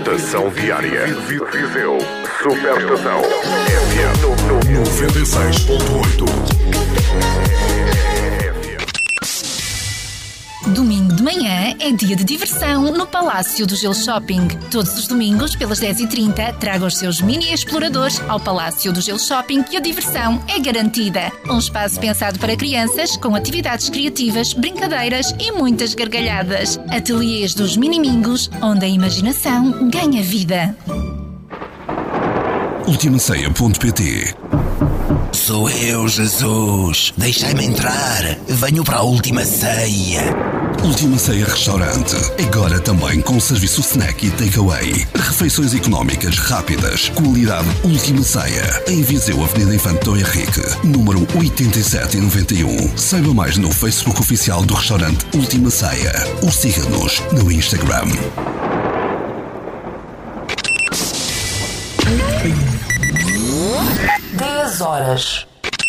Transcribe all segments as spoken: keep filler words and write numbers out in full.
Estação Diária. Viseu. Superestação. F M noventa e seis ponto oito. Domingo de manhã é dia de diversão no Palácio do Gelo Shopping. Todos os domingos, pelas dez e trinta, traga os seus mini exploradores ao Palácio do Gelo Shopping e a diversão é garantida. Um espaço pensado para crianças, com atividades criativas, brincadeiras e muitas gargalhadas. Ateliês dos Minimingos, onde a imaginação ganha vida. Ultimaceia ponto pt. Sou eu, Jesus. Deixai-me entrar. Venho para a Última Ceia. Última Ceia Restaurante. Agora também com serviço snack e takeaway. Refeições económicas rápidas. Qualidade Última Ceia. Em Viseu, Avenida Infante do Henrique, número oitenta e sete e noventa e um. Saiba mais no Facebook oficial do restaurante Última Ceia. Ou siga-nos no Instagram. dez horas.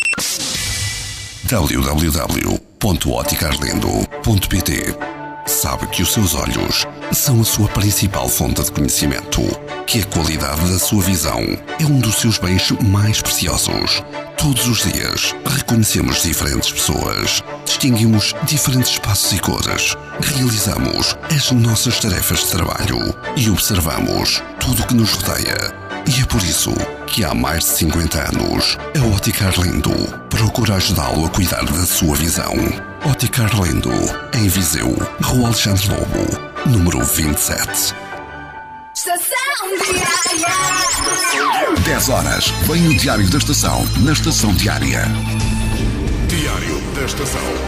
w w w ponto ótica arlindo ponto p t. Sabe que os seus olhos são a sua principal fonte de conhecimento, que a qualidade da sua visão é um dos seus bens mais preciosos. Todos os dias reconhecemos diferentes pessoas, distinguimos diferentes espaços e cores, realizamos as nossas tarefas de trabalho e observamos tudo o que nos rodeia. E é por isso que há mais de cinquenta anos a Ótica Arlindo procura ajudá-lo a cuidar da sua visão. Ótica Arlindo, em Viseu, Rua Alexandre Lobo, número vinte e sete. Estação Diária. dez horas, vem o Diário da Estação, na Estação Diária. Diário da Estação.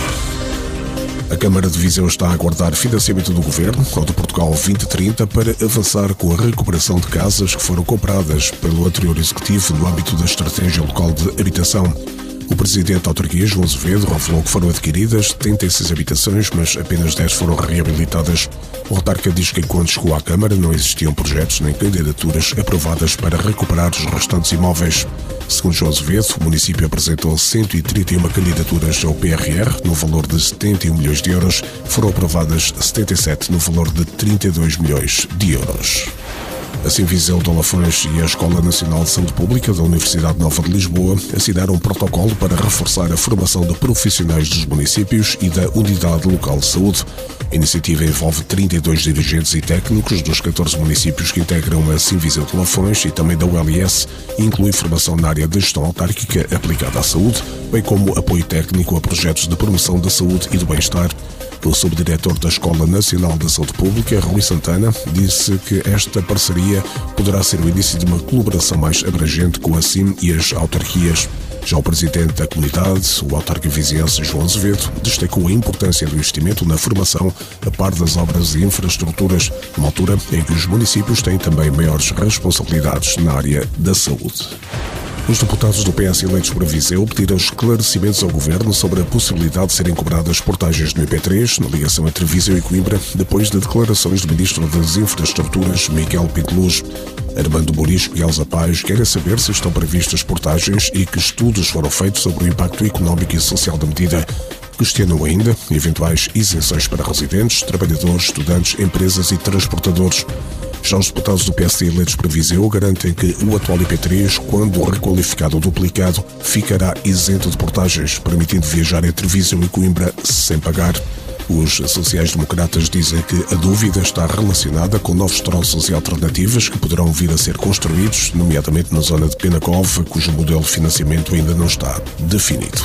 A Câmara de Viseu está a aguardar financiamento do Governo, ou do Portugal vinte trinta, para avançar com a recuperação de casas que foram compradas pelo anterior Executivo no âmbito da Estratégia Local de Habitação. O Presidente da Autarquia, João Azevedo, revelou que foram adquiridas setenta e seis habitações, mas apenas dez foram reabilitadas. O autarca diz que enquanto chegou à Câmara não existiam projetos nem candidaturas aprovadas para recuperar os restantes imóveis. Segundo João Azevedo, o município apresentou cento e trinta e uma candidaturas ao P R R no valor de setenta e um milhões de euros. Foram aprovadas setenta e sete no valor de trinta e dois milhões de euros. Assim, Viseu de Lafões e a Escola Nacional de Saúde Pública da Universidade Nova de Lisboa assinaram um protocolo para reforçar a formação de profissionais dos municípios e da Unidade Local de Saúde. A iniciativa envolve trinta e dois dirigentes e técnicos dos catorze municípios que integram a Assim Viseu de Lafões e também da U L S e inclui formação na área da gestão autárquica aplicada à saúde, bem como apoio técnico a projetos de promoção da saúde e do bem-estar. O subdiretor da Escola Nacional de Saúde Pública, Rui Santana, disse que esta parceria poderá ser o início de uma colaboração mais abrangente com a C I M e as autarquias. Já o presidente da comunidade, o autarca viziense João Azevedo, destacou a importância do investimento na formação a par das obras e infraestruturas, numa altura em que os municípios têm também maiores responsabilidades na área da saúde. Os deputados do P S eleitos para Viseu pediram esclarecimentos ao Governo sobre a possibilidade de serem cobradas portagens no I P três, na ligação entre Viseu e Coimbra, depois de declarações do Ministro das Infraestruturas, Miguel Pinteluz. Armando Morisco e Elsa Paz querem saber se estão previstas portagens e que estudos foram feitos sobre o impacto económico e social da medida. Questionam ainda eventuais isenções para residentes, trabalhadores, estudantes, empresas e transportadores. Já os deputados do P S D eleitos para Viseu garantem que o atual I P três, quando requalificado ou duplicado, ficará isento de portagens, permitindo viajar entre Viseu e Coimbra sem pagar. Os sociais-democratas dizem que a dúvida está relacionada com novos troços e alternativas que poderão vir a ser construídos, nomeadamente na zona de Penacova, cujo modelo de financiamento ainda não está definido.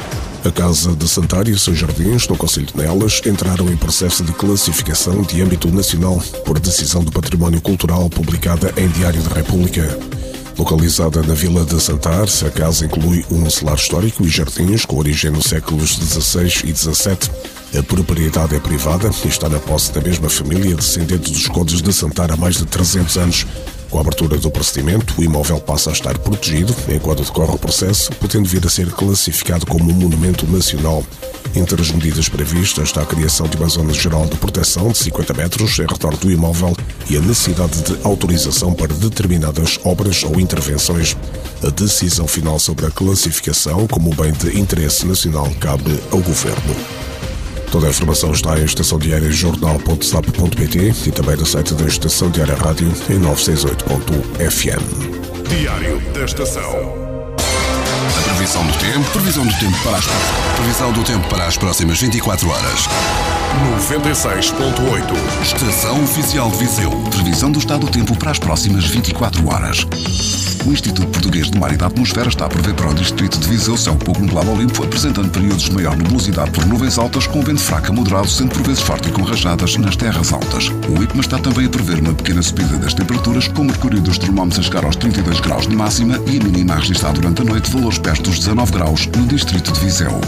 A Casa de Santário e seus jardins, no concelho de Nelas, entraram em processo de classificação de âmbito nacional por decisão do Património Cultural publicada em Diário da República. Localizada na Vila de Santar, a casa inclui um solar histórico e jardins com origem nos séculos dezasseis e dezassete. A propriedade é privada e está na posse da mesma família descendente dos Condes de Santar há mais de trezentos anos. Com a abertura do procedimento, o imóvel passa a estar protegido enquanto decorre o processo, podendo vir a ser classificado como um monumento nacional. Entre as medidas previstas está a criação de uma zona geral de proteção de cinquenta metros em redor do imóvel e a necessidade de autorização para determinadas obras ou intervenções. A decisão final sobre a classificação como bem de interesse nacional cabe ao Governo. Toda a informação está em estação diária jornal ponto sap ponto pt e também no site da Estação Diária Rádio em novecentos e sessenta e oito ponto f m. Diário da Estação. A previsão do tempo, previsão do tempo para as, previsão do tempo para as próximas vinte e quatro horas. noventa e seis ponto oito. Estação Oficial de Viseu. Previsão do estado do tempo para as próximas vinte e quatro horas. O Instituto Português do Mar e da Atmosfera está a prever para o distrito de Viseu céu pouco nublado ao limpo, apresentando períodos de maior nebulosidade por nuvens altas, com vento fraco a moderado, sendo por vezes forte e com rajadas nas terras altas. O IPMA está também a prever uma pequena subida das temperaturas, com o mercúrio dos termómetros a chegar aos trinta e dois graus de máxima e a mínima a registrar durante a noite valores perto dos dezanove graus no distrito de Viseu.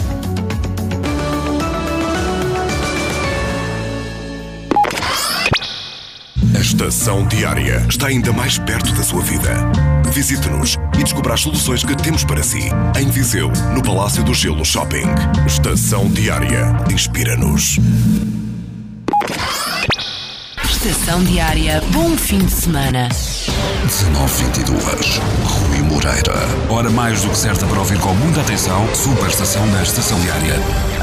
A Estação Diária está ainda mais perto da sua vida. Visite-nos e descubra as soluções que temos para si. Em Viseu, no Palácio do Gelo Shopping. Estação Diária. Inspira-nos. Estação Diária. Bom fim de semana. dezanove e vinte e dois. Rui Moreira. Hora mais do que certa para ouvir com muita atenção. Super estação da Estação Diária.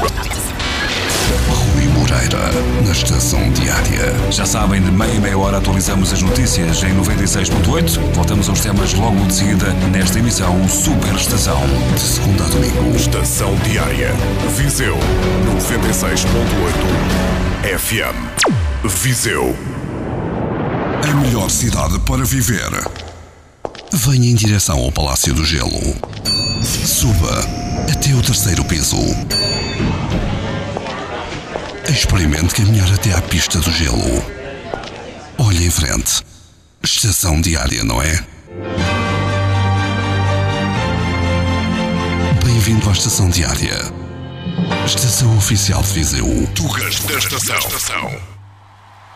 Rui Moreira, na Estação Diária. Já sabem, de meia e meia hora atualizamos as notícias em noventa e seis ponto oito. Voltamos aos temas logo de seguida nesta emissão Super Estação. De segunda a domingo. Estação Diária. Viseu, noventa e seis ponto oito F M. Viseu. A melhor cidade para viver. Venha em direção ao Palácio do Gelo. Suba até o terceiro piso. Experimente caminhar até à pista do gelo. Olhe em frente. Estação Diária, não é? Bem-vindo à Estação Diária. Estação Oficial de Viseu. Tugas da Estação.